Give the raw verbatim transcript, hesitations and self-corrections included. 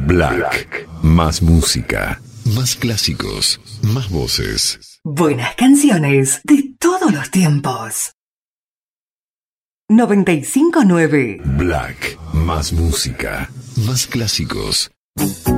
Black. Más música. Más clásicos. Más voces. Buenas canciones de todos los tiempos. noventa y cinco nueve. Black. Más música. Más clásicos.